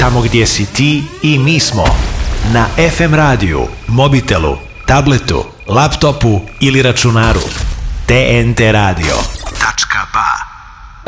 Tamo gdje si ti i mi smo. Na FM radiju, mobitelu, tabletu, laptopu ili računaru. TNT radio.